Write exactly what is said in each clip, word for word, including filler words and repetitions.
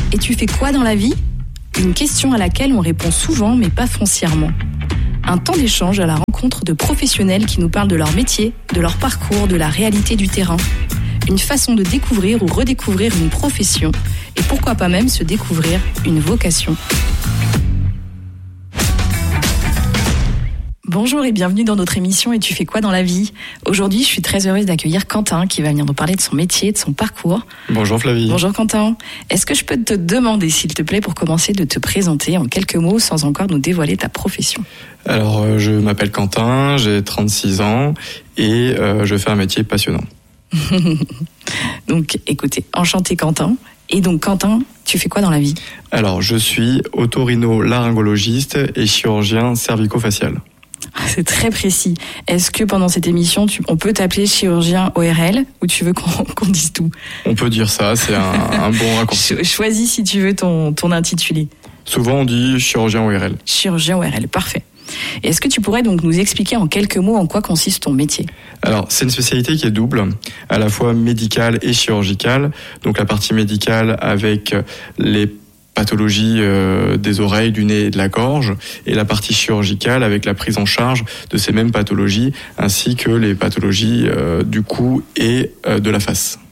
Et tu fais quoi dans la vie ? Une question à laquelle on répond souvent, mais pas foncièrement. Un temps d'échange à la rencontre de professionnels qui nous parlent de leur métier, de leur parcours, de la réalité du terrain. Une façon de découvrir ou redécouvrir une profession. Et pourquoi pas même se découvrir une vocation. Bonjour et bienvenue dans notre émission « Et tu fais quoi dans la vie ?» Aujourd'hui, je suis très heureuse d'accueillir Quentin qui va venir nous parler de son métier, de son parcours. Bonjour Flavie. Bonjour Quentin. Est-ce que je peux te demander, s'il te plaît, pour commencer, de te présenter en quelques mots sans encore nous dévoiler ta profession ? Alors, euh, je m'appelle Quentin, j'ai trente-six ans et euh, je fais un métier passionnant. Donc, écoutez, enchanté Quentin. Et donc, Quentin, tu fais quoi dans la vie ? Alors, je suis otorhinolaryngologiste et chirurgien cervico-facial. C'est très précis. Est-ce que pendant cette émission, tu, on peut t'appeler chirurgien O R L ou tu veux qu'on, qu'on dise tout ? On peut dire ça, c'est un, un bon raccourci. Cho- choisis si tu veux ton, ton intitulé. Souvent, on dit chirurgien O R L. Chirurgien O R L, parfait. Et est-ce que tu pourrais donc nous expliquer en quelques mots en quoi consiste ton métier ? Alors, c'est une spécialité qui est double, à la fois médicale et chirurgicale. Donc, la partie médicale avec les pathologies euh, des oreilles, du nez et de la gorge, et la partie chirurgicale avec la prise en charge de ces mêmes pathologies, ainsi que les pathologies euh, du cou et euh, de la face.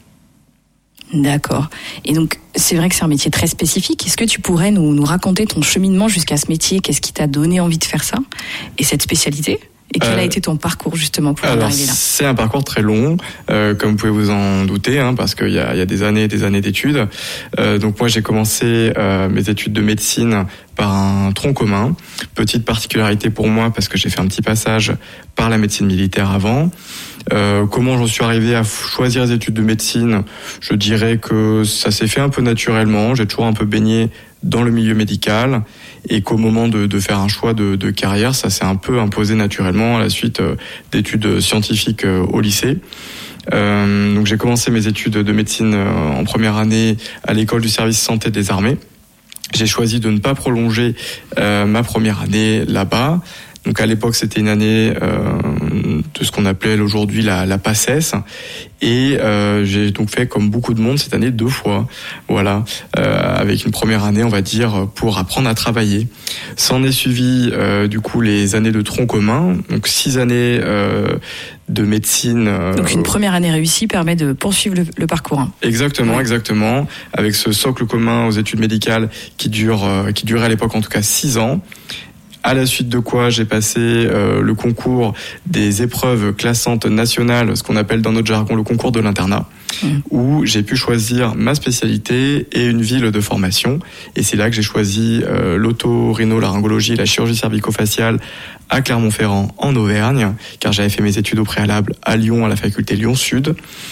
D'accord. Et donc, c'est vrai que c'est un métier très spécifique. Est-ce que tu pourrais nous, nous raconter ton cheminement jusqu'à ce métier ? Qu'est-ce qui t'a donné envie de faire ça ? Et cette spécialité ? Et quel euh, a été ton parcours justement pour en arriver là ? C'est un parcours très long, euh, comme vous pouvez vous en douter, hein, parce qu'il y a, il y a des années et des années d'études. Euh, donc moi j'ai commencé euh, mes études de médecine par un tronc commun. Petite particularité pour moi parce que j'ai fait un petit passage par la médecine militaire avant. Euh, comment j'en suis arrivé à choisir les études de médecine ? Je dirais que ça s'est fait un peu naturellement. J'ai toujours un peu baigné dans le milieu médical et qu'au moment de, de faire un choix de, de carrière, ça s'est un peu imposé naturellement à la suite euh, d'études scientifiques euh, au lycée. Euh, donc j'ai commencé mes études de médecine euh, en première année à l'école du service santé des armées. J'ai choisi de ne pas prolonger euh, ma première année là-bas. Donc à l'époque, c'était une année euh, de ce qu'on appelait aujourd'hui la, la PACES. Et euh, j'ai donc fait, comme beaucoup de monde, cette année deux fois. Voilà, euh, avec une première année, on va dire, pour apprendre à travailler. S'en est suivi, euh, du coup, les années de tronc commun. Donc six années euh, de médecine. Euh, donc une première année réussie permet de poursuivre le, le parcours. Hein. Exactement, ouais. exactement. Avec ce socle commun aux études médicales qui dure, euh, qui durait à l'époque en tout cas six ans. À la suite de quoi, j'ai passé euh, le concours des épreuves classantes nationales, ce qu'on appelle dans notre jargon le concours de l'internat, mmh. où j'ai pu choisir ma spécialité et une ville de formation. Et c'est là que j'ai choisi euh, l'otorhinolaryngologie et la chirurgie cervico-faciale à Clermont-Ferrand en Auvergne, car j'avais fait mes études au préalable à Lyon, à la faculté Lyon-Sud.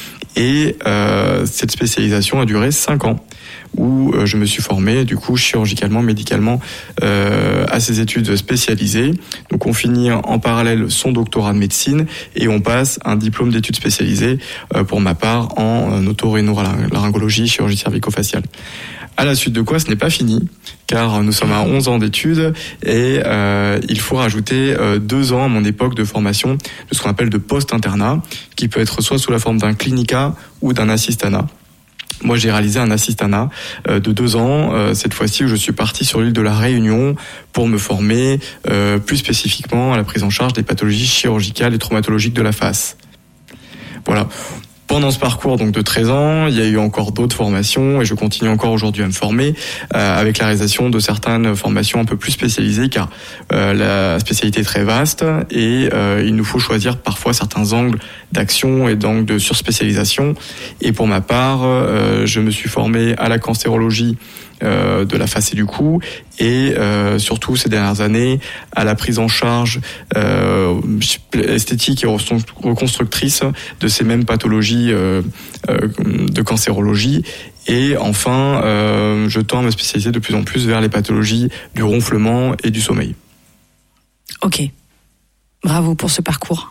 Et euh, cette spécialisation a duré cinq ans, où euh, je me suis formé, du coup, chirurgicalement, médicalement, euh, à ces études spécialisées. Donc, on finit en parallèle son doctorat de médecine et on passe un diplôme d'études spécialisées, euh, pour ma part, en euh, otorhinolaryngologie, chirurgie cervico-faciale. À la suite de quoi, ce n'est pas fini, car nous sommes à onze ans d'études et euh, il faut rajouter euh, deux ans à mon époque de formation de ce qu'on appelle de post-internat, qui peut être soit sous la forme d'un clinica ou d'un assistanat. Moi, j'ai réalisé un assistanat euh, de deux ans, euh, cette fois-ci où je suis parti sur l'île de la Réunion pour me former euh, plus spécifiquement à la prise en charge des pathologies chirurgicales et traumatologiques de la face. Voilà. Pendant ce parcours donc de treize ans, il y a eu encore d'autres formations et je continue encore aujourd'hui à me former euh, avec la réalisation de certaines formations un peu plus spécialisées, car euh, la spécialité est très vaste et euh, il nous faut choisir parfois certains angles d'action et d'angles de surspécialisation. Et pour ma part, euh, je me suis formé à la cancérologie Euh, de la face et du cou, et euh, surtout ces dernières années à la prise en charge euh, esthétique et reconstructrice de ces mêmes pathologies euh, euh, de cancérologie. Et enfin, euh, je tends à me spécialiser de plus en plus vers les pathologies du ronflement et du sommeil. Ok. Bravo pour ce parcours.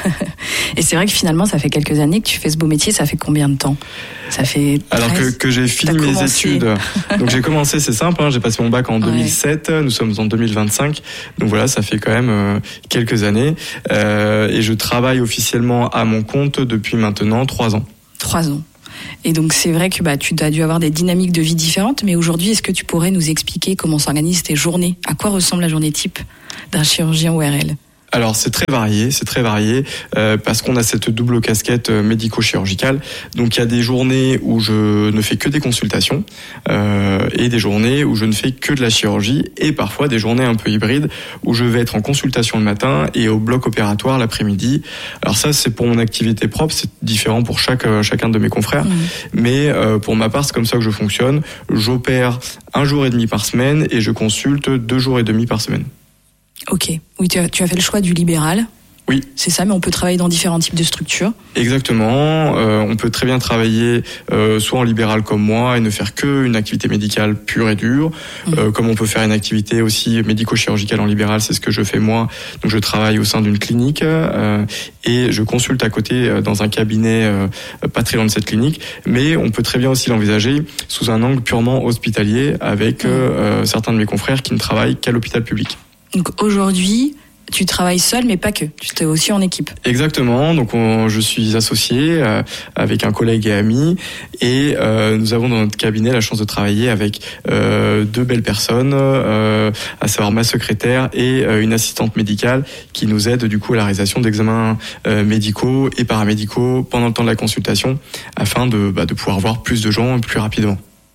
Et c'est vrai que finalement, ça fait quelques années que tu fais ce beau métier. Ça fait combien de temps ? Ça fait treize Alors que, que j'ai fini mes commencé. études. Donc j'ai commencé, c'est simple, hein, j'ai passé mon bac en deux mille sept, ouais. Nous sommes en deux mille vingt-cinq. Donc voilà, ça fait quand même euh, quelques années. Euh, et je travaille officiellement à mon compte depuis maintenant trois ans. Trois ans. Et donc c'est vrai que bah, tu as dû avoir des dynamiques de vie différentes, mais aujourd'hui, est-ce que tu pourrais nous expliquer comment s'organisent tes journées ? À quoi ressemble la journée type d'un chirurgien O R L ? Alors c'est très varié, c'est très varié euh, parce qu'on a cette double casquette euh, médico-chirurgicale. Donc il y a des journées où je ne fais que des consultations euh, et des journées où je ne fais que de la chirurgie et parfois des journées un peu hybrides où je vais être en consultation le matin et au bloc opératoire l'après-midi. Alors ça c'est pour mon activité propre, c'est différent pour chaque euh, chacun de mes confrères, mmh. mais euh, pour ma part c'est comme ça que je fonctionne. J'opère un jour et demi par semaine et je consulte deux jours et demi par semaine. Ok. Oui, tu as, tu as fait le choix du libéral. Oui. C'est ça, mais on peut travailler dans différents types de structures. Exactement. Euh, on peut très bien travailler euh, soit en libéral comme moi et ne faire que une activité médicale pure et dure, mmh. euh, comme on peut faire une activité aussi médico-chirurgicale en libéral, c'est ce que je fais moi. Donc je travaille au sein d'une clinique euh, et je consulte à côté euh, dans un cabinet euh, pas très loin de cette clinique. Mais on peut très bien aussi l'envisager sous un angle purement hospitalier avec mmh. euh, certains de mes confrères qui ne travaillent qu'à l'hôpital public. Donc aujourd'hui, tu travailles seul, mais pas que. Tu es aussi en équipe. Exactement. Donc, on, je suis associé euh, avec un collègue et ami, et euh, nous avons dans notre cabinet la chance de travailler avec euh, deux belles personnes, euh, à savoir ma secrétaire et euh, une assistante médicale qui nous aide du coup à la réalisation d'examens euh, médicaux et paramédicaux pendant le temps de la consultation, afin de, bah, de pouvoir voir plus de gens plus rapidement.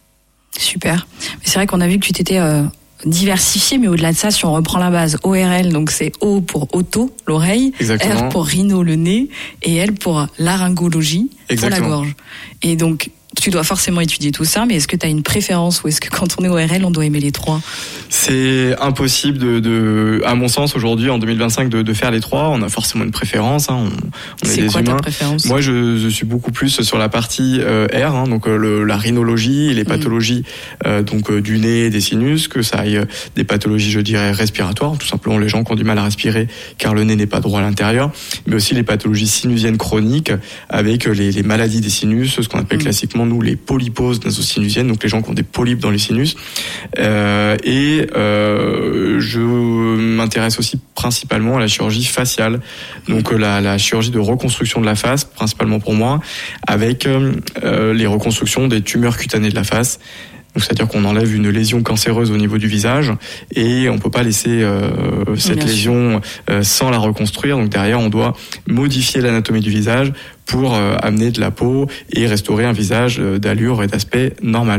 Super. Mais c'est vrai qu'on a vu que tu t'étais euh... diversifié, mais au-delà de ça, si on reprend la base, O R L, donc c'est O pour auto, l'oreille, Exactement. R pour rhino, le nez, et L pour laryngologie, Exactement. pour la gorge. Et donc, tu dois forcément étudier tout ça, mais est-ce que tu as une préférence ou est-ce que quand on est O R L, on doit aimer les trois ? C'est impossible de, de, à mon sens, aujourd'hui, en deux mille vingt-cinq, de, de faire les trois. On a forcément une préférence, hein. on, on c'est est des quoi humains. Ta préférence ? Moi, je, je suis beaucoup plus sur la partie euh, R, hein, donc euh, le, la rhinologie et les pathologies mmh. euh, donc euh, du nez et des sinus, que ça aille euh, des pathologies, je dirais, respiratoires, tout simplement les gens qui ont du mal à respirer car le nez n'est pas droit à l'intérieur, mais aussi les pathologies sinusiennes chroniques avec les, les maladies des sinus, ce qu'on appelle mmh. classiquement nous les polyposes nasosinusiennes, donc les gens qui ont des polypes dans les sinus. Euh, et euh, je m'intéresse aussi principalement à la chirurgie faciale, donc la, la chirurgie de reconstruction de la face, principalement pour moi, avec euh, les reconstructions des tumeurs cutanées de la face. Donc, c'est-à-dire qu'on enlève une lésion cancéreuse au niveau du visage et on peut pas laisser euh, cette Bien lésion euh, sans la reconstruire. Donc derrière, on doit modifier l'anatomie du visage pour euh, amener de la peau et restaurer un visage euh, d'allure et d'aspect normal.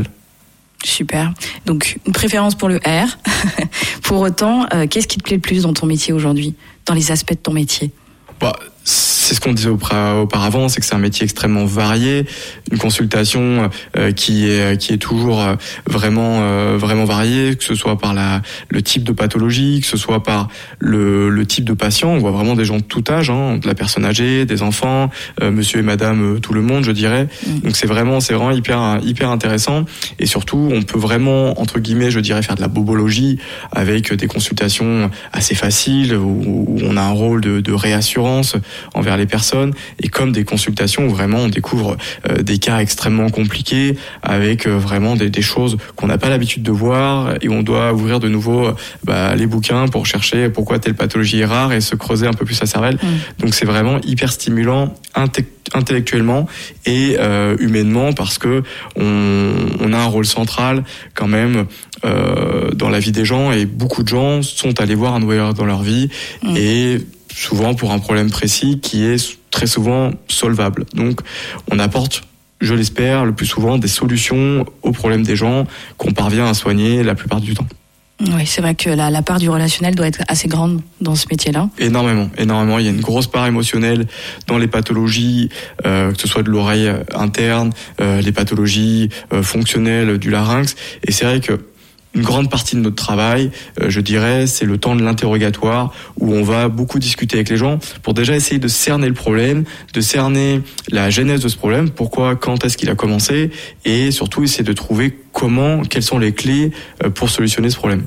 Super. Donc une préférence pour le R. Pour autant, euh, qu'est-ce qui te plaît le plus dans ton métier aujourd'hui, dans les aspects de ton métier ? Bah, c'est ce qu'on disait auparavant, c'est que c'est un métier extrêmement varié, une consultation euh, qui est qui est toujours euh, vraiment euh, vraiment variée, que ce soit par la le type de pathologie, que ce soit par le le type de patient. On voit vraiment des gens de tout âge, hein, de la personne âgée, des enfants, euh, monsieur et madame, euh, tout le monde, je dirais. Mmh. Donc c'est vraiment c'est vraiment hyper hyper intéressant, et surtout on peut vraiment entre guillemets, je dirais, faire de la bobologie avec des consultations assez faciles où, où on a un rôle de, de réassurance envers les personnes, et comme des consultations où vraiment on découvre euh, des cas extrêmement compliqués avec euh, vraiment des, des choses qu'on n'a pas l'habitude de voir, et on doit ouvrir de nouveau euh, bah, les bouquins pour chercher pourquoi telle pathologie est rare et se creuser un peu plus la cervelle. Mmh. Donc c'est vraiment hyper stimulant inte- intellectuellement et euh, humainement, parce que on, on a un rôle central quand même euh, dans la vie des gens, et beaucoup de gens sont allés voir un O R L dans leur vie mmh. et souvent pour un problème précis qui est très souvent solvable. Donc on apporte, je l'espère, le plus souvent des solutions aux problèmes des gens qu'on parvient à soigner la plupart du temps. Oui, c'est vrai que la, la part du relationnel doit être assez grande dans ce métier-là. Énormément, énormément. Il y a une grosse part émotionnelle dans les pathologies, euh, que ce soit de l'oreille interne, euh, les pathologies euh, fonctionnelles du larynx. Et c'est vrai que une grande partie de notre travail, euh, je dirais, c'est le temps de l'interrogatoire, où on va beaucoup discuter avec les gens pour déjà essayer de cerner le problème, de cerner la genèse de ce problème, pourquoi, quand est-ce qu'il a commencé, et surtout essayer de trouver comment, quelles sont les clés euh, pour solutionner ce problème.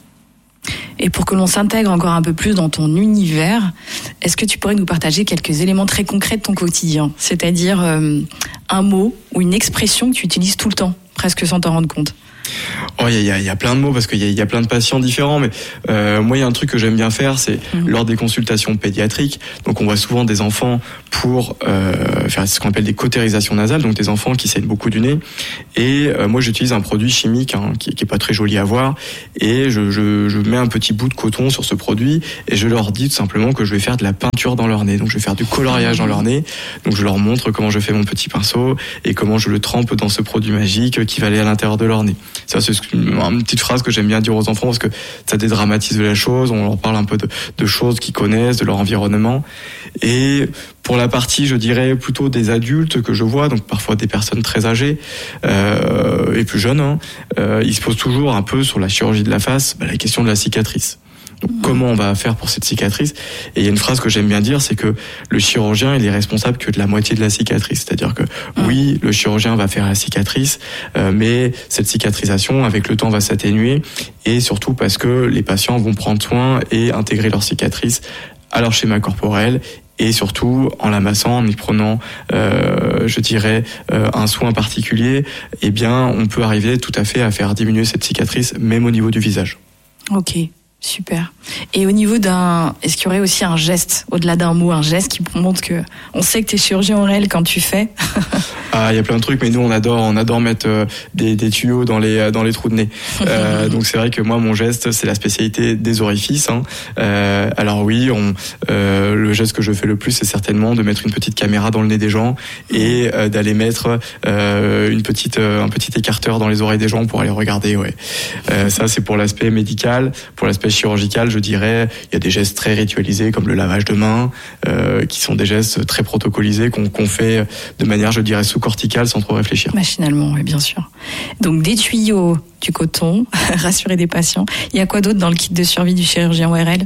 Et pour que l'on s'intègre encore un peu plus dans ton univers, est-ce que tu pourrais nous partager quelques éléments très concrets de ton quotidien ? C'est-à-dire euh, un mot ou une expression que tu utilises tout le temps, presque sans t'en rendre compte. Oh, Oh, il y a, il y a plein de mots parce qu'il y a, il y a plein de patients différents, mais euh, moi il y a un truc que j'aime bien faire, c'est mmh. lors des consultations pédiatriques. Donc on voit souvent des enfants pour euh, faire ce qu'on appelle des cautérisations nasales, donc des enfants qui saignent beaucoup du nez. Et euh, moi j'utilise un produit chimique hein, qui, qui est pas très joli à voir, et je, je, je mets un petit bout de coton sur ce produit et je leur dis tout simplement que je vais faire de la peinture dans leur nez. Donc je vais faire du coloriage dans leur nez. Donc je leur montre comment je fais mon petit pinceau et comment je le trempe dans ce produit magique qui va aller à l'intérieur de leur nez. Ça c'est une petite phrase que j'aime bien dire aux enfants parce que ça dédramatise la chose, on leur parle un peu de, de choses qu'ils connaissent, de leur environnement. Et pour la partie, je dirais, plutôt des adultes que je vois, donc parfois des personnes très âgées euh, et plus jeunes, hein, euh, ils se posent toujours un peu sur la chirurgie de la face, bah, la question de la cicatrice. Donc, mmh. comment on va faire pour cette cicatrice? Et il y a une phrase que j'aime bien dire, c'est que le chirurgien, il est responsable que de la moitié de la cicatrice. C'est-à-dire que mmh. oui, le chirurgien va faire la cicatrice, euh, mais cette cicatrisation, avec le temps, va s'atténuer. Et surtout parce que les patients vont prendre soin et intégrer leur cicatrice à leur schéma corporel. Et surtout, en la massant, en y prenant, euh, je dirais, euh, un soin particulier, eh bien, on peut arriver tout à fait à faire diminuer cette cicatrice, même au niveau du visage. Ok. Super. Et au niveau d'un, est-ce qu'il y aurait aussi un geste, au-delà d'un mot, un geste qui montre que on sait que t'es chirurgien oral quand tu fais? Ah, il y a plein de trucs, mais nous on adore, on adore mettre euh, des, des tuyaux dans les dans les trous de nez. Euh, donc c'est vrai que moi mon geste, c'est la spécialité des orifices. Hein. Euh, alors oui, on, euh, le geste que je fais le plus, c'est certainement de mettre une petite caméra dans le nez des gens et euh, d'aller mettre euh, une petite euh, un petit écarteur dans les oreilles des gens pour aller regarder. Ouais. Euh, ça c'est pour l'aspect médical, pour l'aspect chirurgical, je dirais, il y a des gestes très ritualisés comme le lavage de mains, euh, qui sont des gestes très protocolisés qu'on, qu'on fait de manière, je dirais, sous-corticale sans trop réfléchir. Machinalement, oui, bien sûr. Donc des tuyaux, du coton, rassurer des patients. Il y a quoi d'autre dans le kit de survie du chirurgien O R L ?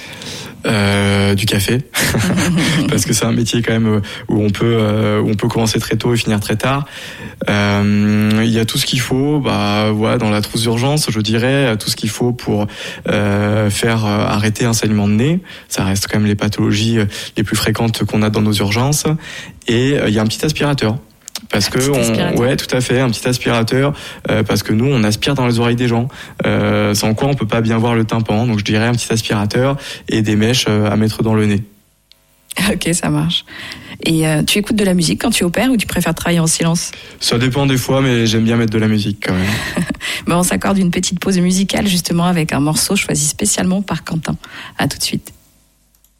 Euh, du café parce que c'est un métier quand même où on peut euh, où on peut commencer très tôt et finir très tard. Euh, il y a tout ce qu'il faut, bah voilà, dans la trousse d'urgence, je dirais, tout ce qu'il faut pour euh, faire arrêter un saignement de nez. Ça reste quand même les pathologies les plus fréquentes qu'on a dans nos urgences. Et euh, il y a un petit aspirateur. Parce que on, ouais, tout à fait, un petit aspirateur, euh, parce que nous on aspire dans les oreilles des gens, euh, sans quoi on peut pas bien voir le tympan. Donc je dirais un petit aspirateur et des mèches euh, à mettre dans le nez. Ok, ça marche. Et euh, tu écoutes de la musique quand tu opères ou tu préfères travailler en silence ? Ça dépend des fois, mais j'aime bien mettre de la musique quand même. Bon, on s'accorde une petite pause musicale justement avec un morceau choisi spécialement par Quentin. À tout de suite.